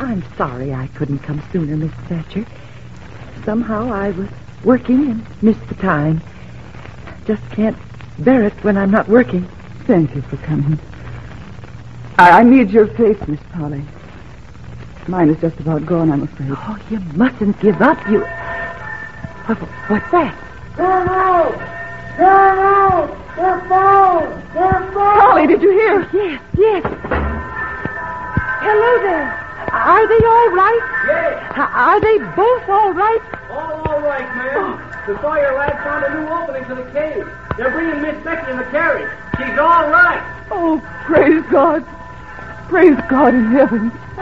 I'm sorry I couldn't come sooner, Miss Thatcher. Somehow I was working and missed the time. Just can't bear it when I'm not working. Thank you for coming. I need your faith, Miss Polly. Mine is just about gone, I'm afraid. Oh, you mustn't give up. What's that? They're out! They're out! They're falling! They're falling! Polly, did you hear? Yes. Hello there. Are they all right? Yes. Are they both all right? All right, ma'am. The fire lads found a new opening to the cave. They're bringing Miss Becky in the carriage. She's all right. Oh, praise God. Praise God in heaven.